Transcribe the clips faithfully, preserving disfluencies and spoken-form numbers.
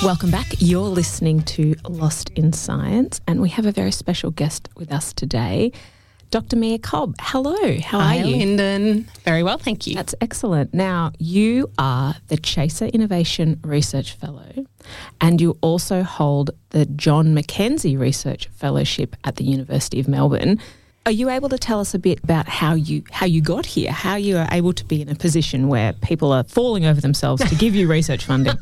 Welcome back. You're listening to Lost in Science, and we have a very special guest with us today, Doctor Mia Cobb. Hello, how Hi, are you? Lyndon. Very well, thank you. That's excellent. Now, you are the Chaser Innovation Research Fellow, and you also hold the John Mackenzie Research Fellowship at the University of Melbourne. Are you able to tell us a bit about how you how you got here, how you are able to be in a position where people are falling over themselves to give you research funding?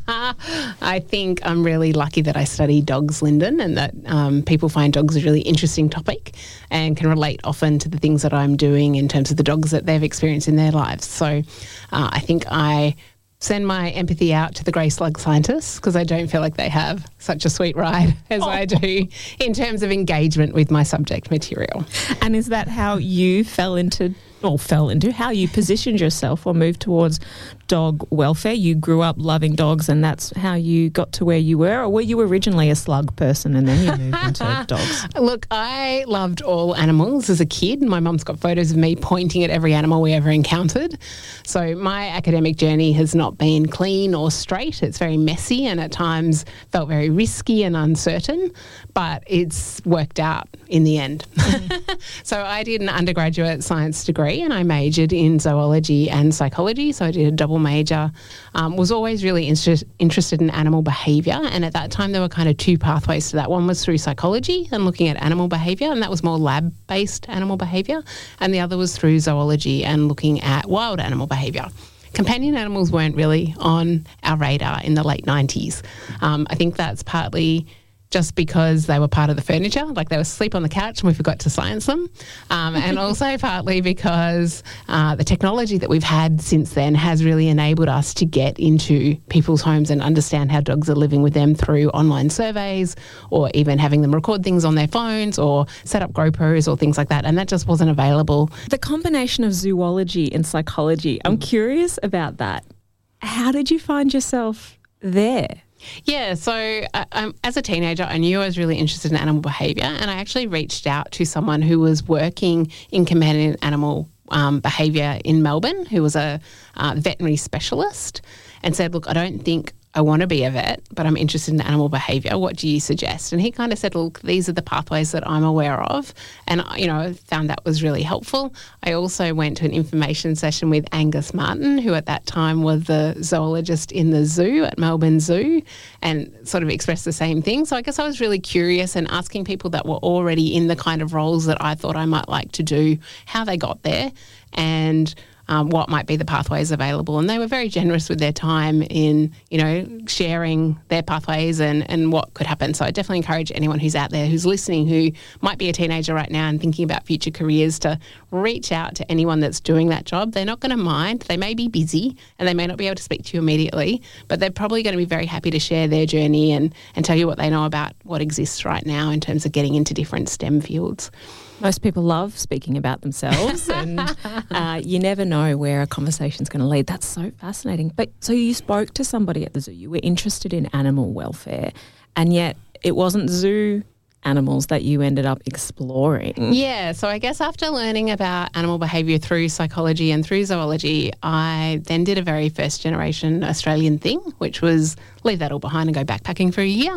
I think I'm really lucky that I study dogs, Lyndon, and that um, people find dogs a really interesting topic and can relate often to the things that I'm doing in terms of the dogs that they've experienced in their lives. So uh, I think I send my empathy out to the grey slug scientists because I don't feel like they have such a sweet ride as oh. I do in terms of engagement with my subject material. And is that how you fell into, or fell into, how you positioned yourself or moved towards dog welfare? You grew up loving dogs and that's how you got to where you were? Or were you originally a slug person and then you moved into dogs? Look, I loved all animals as a kid. My mum's got photos of me pointing at every animal we ever encountered. So my academic journey has not been clean or straight. It's very messy and at times felt very risky and uncertain, but it's worked out in the end. Mm. So I did an undergraduate science degree and I majored in zoology and psychology. So I did a double major, um, was always really inter- interested in animal behaviour. And at that time, there were kind of two pathways to that. One was through psychology and looking at animal behaviour, and that was more lab-based animal behaviour. And the other was through zoology and looking at wild animal behaviour. Companion animals weren't really on our radar in the late nineties. Um, I think that's partly just because they were part of the furniture, like they were asleep on the couch and we forgot to science them. Um, and also partly because uh, the technology that we've had since then has really enabled us to get into people's homes and understand how dogs are living with them through online surveys or even having them record things on their phones or set up GoPros or things like that. And that just wasn't available. The combination of zoology and psychology, I'm curious about that. How did you find yourself there? Yeah, so uh, um, as a teenager, I knew I was really interested in animal behaviour, and I actually reached out to someone who was working in companion animal um, behaviour in Melbourne, who was a uh, veterinary specialist, and said, look, I don't think I want to be a vet, but I'm interested in animal behaviour. What do you suggest? And he kind of said, look, these are the pathways that I'm aware of. And, you know, I found that was really helpful. I also went to an information session with Angus Martin, who at that time was the zoologist in the zoo at Melbourne Zoo, and sort of expressed the same thing. So I guess I was really curious and asking people that were already in the kind of roles that I thought I might like to do, how they got there and Um, what might be the pathways available. And they were very generous with their time in, you know, sharing their pathways and, and what could happen. So I definitely encourage anyone who's out there who's listening who might be a teenager right now and thinking about future careers to reach out to anyone that's doing that job. They're not going to mind. They may be busy and they may not be able to speak to you immediately, but they're probably going to be very happy to share their journey and, and tell you what they know about what exists right now in terms of getting into different STEM fields. Most people love speaking about themselves and uh, you never know where a conversation's going to lead. That's so fascinating. But so you spoke to somebody at the zoo, you were interested in animal welfare, and yet it wasn't zoo animals that you ended up exploring. Yeah, so I guess after learning about animal behaviour through psychology and through zoology, I then did a very first generation Australian thing, which was leave that all behind and go backpacking for a year.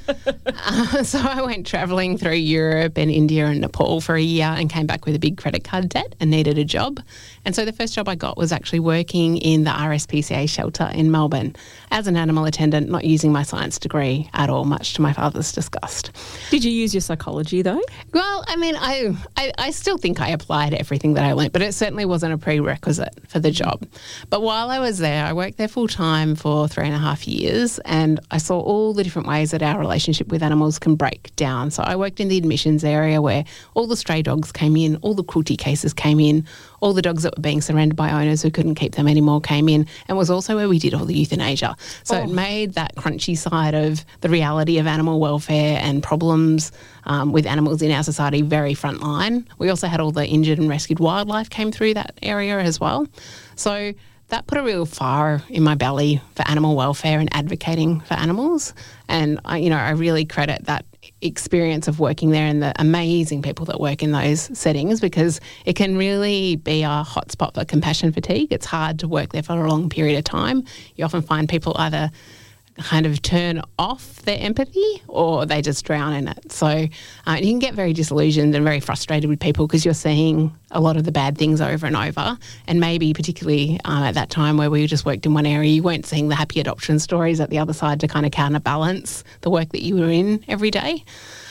uh, so I went travelling through Europe and India and Nepal for a year and came back with a big credit card debt and needed a job. And so the first job I got was actually working in the R S P C A shelter in Melbourne as an animal attendant, not using my science degree at all, much to my father's disgust. Did you use your psychology though? Well, I mean, I, I, I still think I applied everything that I learnt, but it certainly wasn't a prerequisite for the job. But while I was there, I worked there full time for three and a half years and I saw all the different ways that our relationship with animals can break down. So I worked in the admissions area where all the stray dogs came in, all the cruelty cases came in, all the dogs that were being surrendered by owners who couldn't keep them anymore came in, and was also where we did all the euthanasia. So oh. it made that crunchy side of the reality of animal welfare and problems um, with animals in our society very front line. We also had all the injured and rescued wildlife came through that area as well. So that put a real fire in my belly for animal welfare and advocating for animals. And, I, you know, I really credit that experience of working there and the amazing people that work in those settings, because it can really be a hotspot for compassion fatigue. It's hard to work there for a long period of time. You often find people either kind of turn off their empathy or they just drown in it. So uh, you can get very disillusioned and very frustrated with people because you're seeing a lot of the bad things over and over. And maybe particularly um, at that time where we just worked in one area, you weren't seeing the happy adoption stories at the other side to kind of counterbalance the work that you were in every day.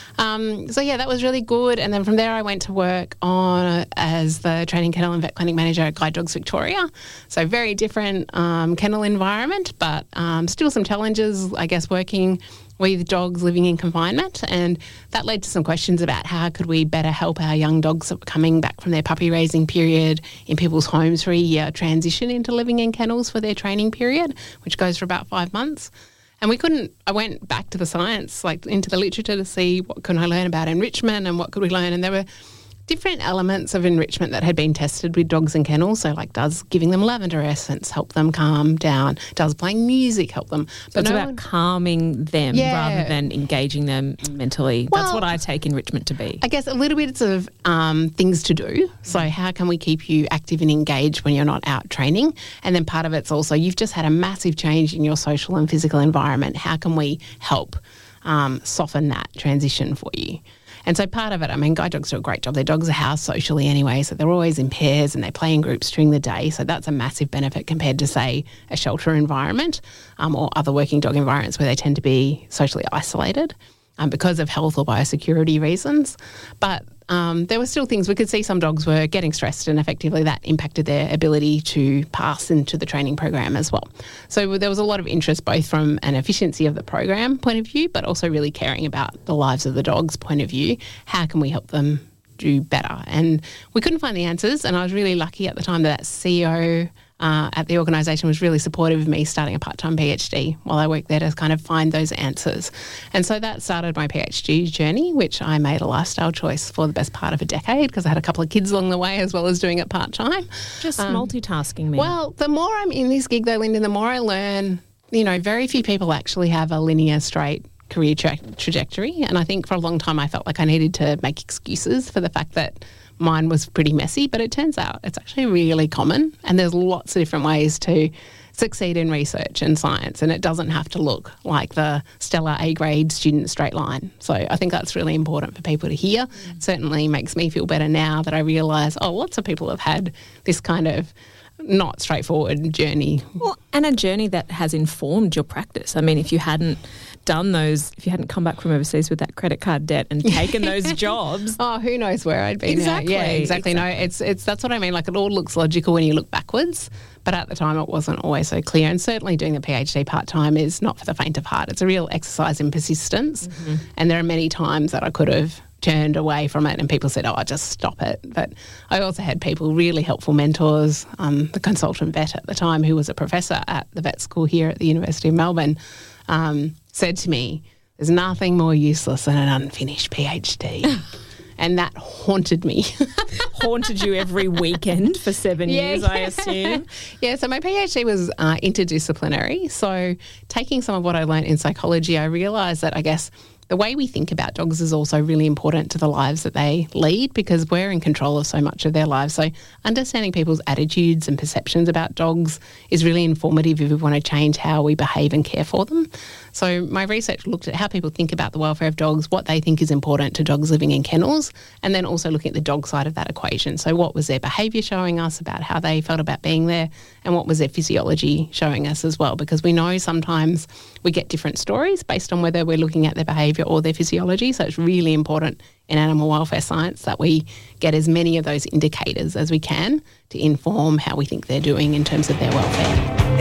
Um, so, yeah, that was really good. And then from there I went to work on as the training kennel and vet clinic manager at Guide Dogs Victoria. So very different um, kennel environment, but um, still some challenges, I guess, working with dogs living in confinement. And that led to some questions about how could we better help our young dogs that were coming back from their puppy raising period in people's homes for a year transition into living in kennels for their training period, which goes for about five months. And we couldn't, I went back to the science, like into the literature to see what can I learn about enrichment and what could we learn. And there were different elements of enrichment that had been tested with dogs in kennels. So like does giving them lavender essence help them calm down? Does playing music help them? So but it's no about one, calming them yeah. rather than engaging them mentally. Well, that's what I take enrichment to be. I guess a little bit of um, things to do. So how can we keep you active and engaged when you're not out training? And then part of it's also you've just had a massive change in your social and physical environment. How can we help um, soften that transition for you? And so part of it, I mean, guide dogs do a great job. Their dogs are housed socially anyway, so they're always in pairs and they play in groups during the day. So that's a massive benefit compared to, say, a shelter environment um, or other working dog environments where they tend to be socially isolated um, because of health or biosecurity reasons. But um, there were still things we could see some dogs were getting stressed and effectively that impacted their ability to pass into the training program as well. So there was a lot of interest both from an efficiency of the program point of view, but also really caring about the lives of the dogs point of view. How can we help them do better? And we couldn't find the answers, and I was really lucky at the time that C E O Uh, at the organisation was really supportive of me starting a part-time PhD while I worked there to kind of find those answers. And so that started my PhD journey, which I made a lifestyle choice for the best part of a decade because I had a couple of kids along the way as well as doing it part-time. Just um, multitasking me. Well, the more I'm in this gig though, Linda, the more I learn, you know, very few people actually have a linear, straight career tra- trajectory. And I think for a long time I felt like I needed to make excuses for the fact that mine was pretty messy, but it turns out it's actually really common and there's lots of different ways to succeed in research and science, and it doesn't have to look like the stellar A-grade student straight line. So I think that's really important for people to hear. Mm. It certainly makes me feel better now that I realise, oh, lots of people have had this kind of not straightforward journey. Well, and a journey that has informed your practice. I mean, if you hadn't done those, if you hadn't come back from overseas with that credit card debt and taken those jobs. Oh, who knows where I'd be exactly. now. Yeah, exactly. exactly. No, it's it's that's what I mean. Like it all looks logical when you look backwards, but at the time it wasn't always so clear. And certainly doing the PhD part-time is not for the faint of heart. It's a real exercise in persistence. Mm-hmm. And there are many times that I could have turned away from it and people said, oh, just stop it. But I also had people, really helpful mentors, um, the consultant vet at the time who was a professor at the vet school here at the University of Melbourne, um, said to me, there's nothing more useless than an unfinished PhD. And that haunted me. Haunted you every weekend for seven yeah, years, yeah. I assume. Yeah, so my PhD was uh, interdisciplinary. So taking some of what I learned in psychology, I realised that I guess the way we think about dogs is also really important to the lives that they lead because we're in control of so much of their lives. So understanding people's attitudes and perceptions about dogs is really informative if we want to change how we behave and care for them. So my research looked at how people think about the welfare of dogs, what they think is important to dogs living in kennels, and then also looking at the dog side of that equation. So what was their behaviour showing us about how they felt about being there, and what was their physiology showing us as well? Because we know sometimes we get different stories based on whether we're looking at their behaviour or their physiology. So it's really important in animal welfare science that we get as many of those indicators as we can to inform how we think they're doing in terms of their welfare.